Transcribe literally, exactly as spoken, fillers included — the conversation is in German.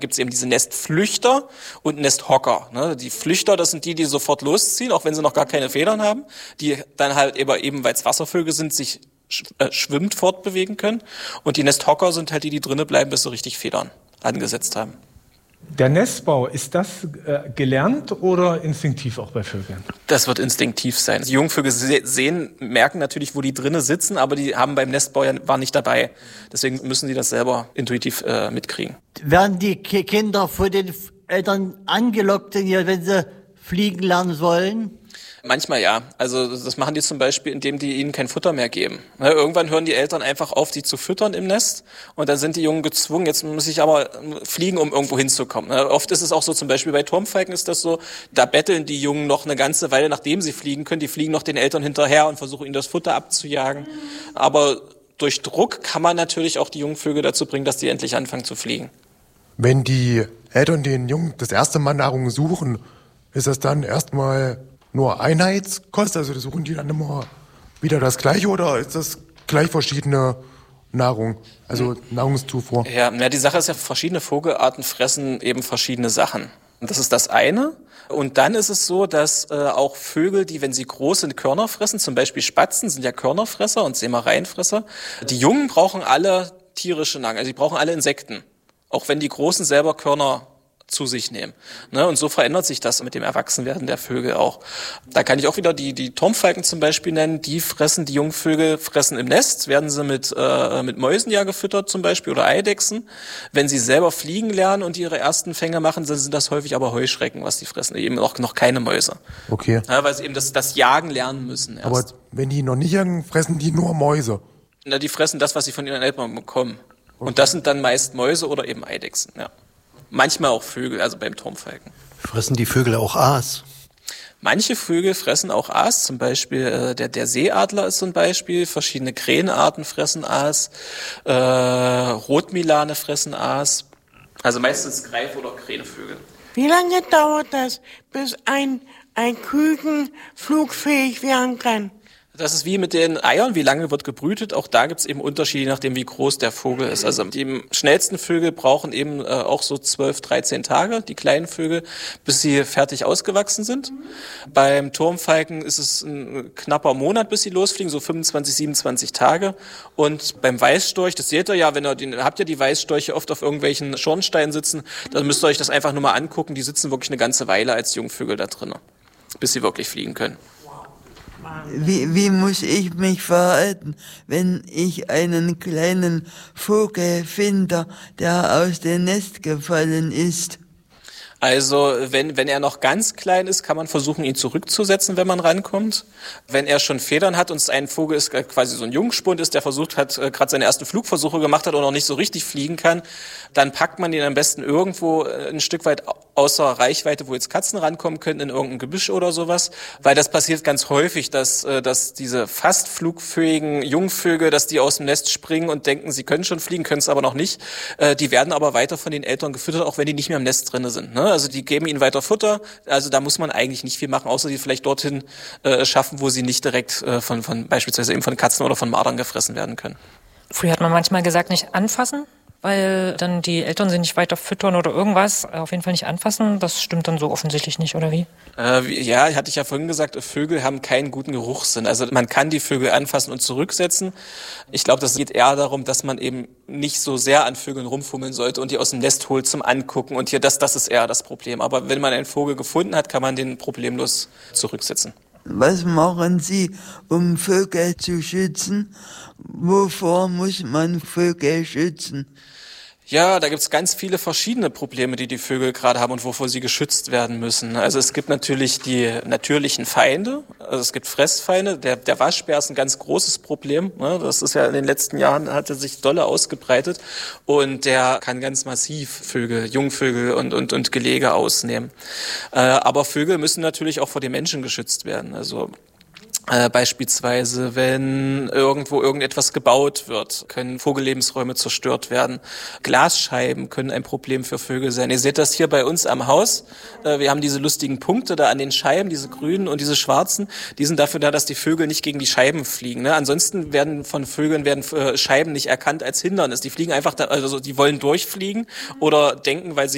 Gibt es eben diese Nestflüchter und Nesthocker. Ne? Die Flüchter, das sind die, die sofort losziehen, auch wenn sie noch gar keine Federn haben, die dann halt eben, weil es Wasservögel sind, sich sch- äh, schwimmend fortbewegen können. Und die Nesthocker sind halt die, die drinnen bleiben, bis sie richtig Federn angesetzt haben. Der Nestbau, ist das äh, gelernt oder instinktiv auch bei Vögeln? Das wird instinktiv sein. Die Jungvögel se- sehen, merken natürlich, wo die drinnen sitzen, aber die haben beim Nestbau ja, waren nicht dabei. Deswegen müssen die das selber intuitiv äh, mitkriegen. Werden die Ki- Kinder von den F- Eltern angelockt, wenn sie fliegen lernen sollen? Manchmal ja. Also das machen die zum Beispiel, indem die ihnen kein Futter mehr geben. Ne, irgendwann hören die Eltern einfach auf, die zu füttern im Nest. Und dann sind die Jungen gezwungen, jetzt muss ich aber fliegen, um irgendwo hinzukommen. Ne, oft ist es auch so, zum Beispiel bei Turmfalken ist das so, da betteln die Jungen noch eine ganze Weile, nachdem sie fliegen können. Die fliegen noch den Eltern hinterher und versuchen ihnen das Futter abzujagen. Aber durch Druck kann man natürlich auch die Jungvögel dazu bringen, dass die endlich anfangen zu fliegen. Wenn die Eltern den Jungen das erste Mal Nahrung suchen, ist das dann erstmal nur Einheitskost? Also suchen die dann immer wieder das Gleiche oder ist das gleich verschiedene Nahrung, also Nahrungszufuhr? Ja, na, die Sache ist ja, verschiedene Vogelarten fressen eben verschiedene Sachen. Und das ist das eine. Und dann ist es so, dass äh, auch Vögel, die, wenn sie groß sind, Körner fressen, zum Beispiel Spatzen sind ja Körnerfresser und Sämereienfresser. Die Jungen brauchen alle tierische Nahrung, also die brauchen alle Insekten. Auch wenn die Großen selber Körner zu sich nehmen. Ne? Und so verändert sich das mit dem Erwachsenwerden der Vögel auch. Da kann ich auch wieder die, die Turmfalken zum Beispiel nennen. Die fressen, die Jungvögel fressen im Nest, werden sie mit, äh, mit Mäusen ja gefüttert zum Beispiel oder Eidechsen. Wenn sie selber fliegen lernen und ihre ersten Fänge machen, dann sind das häufig aber Heuschrecken, was die fressen. Eben auch noch keine Mäuse. Okay. Ja, weil sie eben das, das Jagen lernen müssen erst. Aber wenn die noch nicht jagen, fressen die nur Mäuse? Na, die fressen das, was sie von ihren Eltern bekommen. Okay. Und das sind dann meist Mäuse oder eben Eidechsen, ja. Manchmal auch Vögel, also beim Turmfalken. Fressen die Vögel auch Aas? Manche Vögel fressen auch Aas, zum Beispiel äh, der, der Seeadler ist so ein Beispiel, verschiedene Krähenarten fressen Aas, äh, Rotmilane fressen Aas, also meistens Greif- oder Krähenvögel. Wie lange dauert das, bis ein, ein Küken flugfähig werden kann? Das ist wie mit den Eiern, wie lange wird gebrütet. Auch da gibt es eben Unterschiede, je nachdem, wie groß der Vogel ist. Also die schnellsten Vögel brauchen eben äh, auch so zwölf, dreizehn Tage, die kleinen Vögel, bis sie fertig ausgewachsen sind. Mhm. Beim Turmfalken ist es ein knapper Monat, bis sie losfliegen, so fünfundzwanzig, siebenundzwanzig Tage. Und beim Weißstorch, das seht ihr ja, wenn ihr den, habt ja die Weißstorche oft auf irgendwelchen Schornsteinen sitzen, dann müsst ihr euch das einfach nur mal angucken. Die sitzen wirklich eine ganze Weile als Jungvögel da drinnen, bis sie wirklich fliegen können. Wie, wie muss ich mich verhalten, wenn ich einen kleinen Vogel finde, der aus dem Nest gefallen ist? Also wenn wenn er noch ganz klein ist, kann man versuchen, ihn zurückzusetzen, wenn man rankommt. Wenn er schon Federn hat und ein Vogel ist, quasi so ein Jungspund ist, der versucht hat, gerade seine ersten Flugversuche gemacht hat und noch nicht so richtig fliegen kann, dann packt man ihn am besten irgendwo ein Stück weit außer Reichweite, wo jetzt Katzen rankommen könnten, in irgendein Gebüsch oder sowas. Weil das passiert ganz häufig, dass dass diese fast flugfähigen Jungvögel, dass die aus dem Nest springen und denken, sie können schon fliegen, können es aber noch nicht. Die werden aber weiter von den Eltern gefüttert, auch wenn die nicht mehr im Nest drin sind, ne? Also die geben ihnen weiter Futter. Also da muss man eigentlich nicht viel machen, außer die vielleicht dorthin äh, schaffen, wo sie nicht direkt äh, von, von beispielsweise eben von Katzen oder von Mardern gefressen werden können. Früher hat man manchmal gesagt, nicht anfassen, weil dann die Eltern sie nicht weiter füttern oder irgendwas. Auf jeden Fall nicht anfassen. Das stimmt dann so offensichtlich nicht, oder wie? Äh, wie ja, hatte ich ja vorhin gesagt, Vögel haben keinen guten Geruchssinn. Also man kann die Vögel anfassen und zurücksetzen. Ich glaube, das geht eher darum, dass man eben nicht so sehr an Vögeln rumfummeln sollte und die aus dem Nest holt zum Angucken. Und hier, das, das ist eher das Problem. Aber wenn man einen Vogel gefunden hat, kann man den problemlos zurücksetzen. Was machen Sie, um Vögel zu schützen? Wovor muss man Vögel schützen? Ja, da gibt's ganz viele verschiedene Probleme, die die Vögel gerade haben und wovor sie geschützt werden müssen. Also es gibt natürlich die natürlichen Feinde, also es gibt Fressfeinde. Der, der Waschbär ist ein ganz großes Problem. Das ist ja in den letzten Jahren, hat er sich dolle ausgebreitet und der kann ganz massiv Vögel, Jungvögel und, und, und Gelege ausnehmen. Aber Vögel müssen natürlich auch vor den Menschen geschützt werden. Also Äh, beispielsweise, wenn irgendwo irgendetwas gebaut wird, können Vogellebensräume zerstört werden. Glasscheiben können ein Problem für Vögel sein. Ihr seht das hier bei uns am Haus. Äh, wir haben diese lustigen Punkte da an den Scheiben, diese grünen und diese schwarzen. Die sind dafür da, dass die Vögel nicht gegen die Scheiben fliegen. Ne? Ansonsten werden von Vögeln werden äh, Scheiben nicht erkannt als Hindernis. Die fliegen einfach, da, also die wollen durchfliegen oder denken, weil sie